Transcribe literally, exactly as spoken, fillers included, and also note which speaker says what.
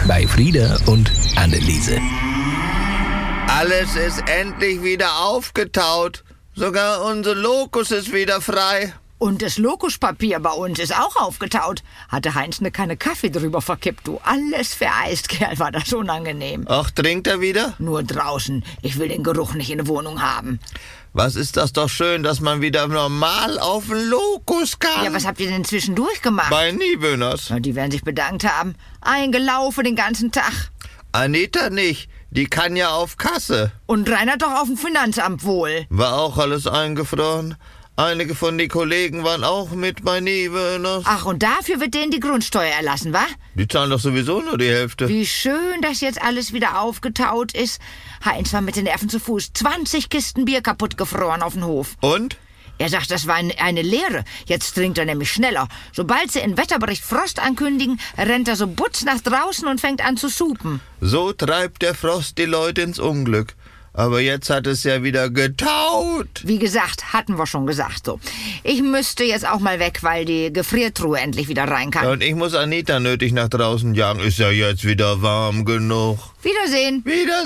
Speaker 1: bei Frieda und Anneliese.
Speaker 2: Alles ist endlich wieder aufgetaut. Sogar unser Lokus ist wieder frei.
Speaker 3: Und das Lokuspapier bei uns ist auch aufgetaut. Hatte Heinz eine Kanne Kaffee drüber verkippt, du. Alles vereist, Kerl, war das unangenehm.
Speaker 2: Ach, trinkt er wieder?
Speaker 3: Nur draußen. Ich will den Geruch nicht in der Wohnung haben.
Speaker 2: Was ist das doch schön, dass man wieder normal auf den Lokus kann.
Speaker 3: Ja, was habt ihr denn zwischendurch gemacht?
Speaker 2: Bei Niewöhners.
Speaker 3: Na, die werden sich bedankt haben. Eingelaufen den ganzen Tag.
Speaker 2: Anita nicht. Die kann ja auf Kasse.
Speaker 3: Und Reinhard doch auf dem Finanzamt wohl.
Speaker 2: War auch alles eingefroren. Einige von den Kollegen waren auch mit bei Niewöhners.
Speaker 3: Ach, und dafür wird denen die Grundsteuer erlassen, wa?
Speaker 2: Die zahlen doch sowieso nur die Hälfte.
Speaker 3: Wie schön, dass jetzt alles wieder aufgetaut ist. Heinz war mit den Nerven zu Fuß. zwanzig Kisten Bier kaputt gefroren auf dem Hof.
Speaker 2: Und?
Speaker 3: Er sagt, das war eine, eine Lehre. Jetzt trinkt er nämlich schneller. Sobald sie im Wetterbericht Frost ankündigen, rennt er so butz nach draußen und fängt an zu supen.
Speaker 2: So treibt der Frost die Leute ins Unglück. Aber jetzt hat es ja wieder getaut.
Speaker 3: Wie gesagt, hatten wir schon gesagt so. Ich müsste jetzt auch mal weg, weil die Gefriertruhe endlich wieder rein kann.
Speaker 2: Ja, und ich muss Anita nötig nach draußen jagen. Ist ja jetzt wieder warm genug.
Speaker 3: Wiedersehen.
Speaker 2: Wieder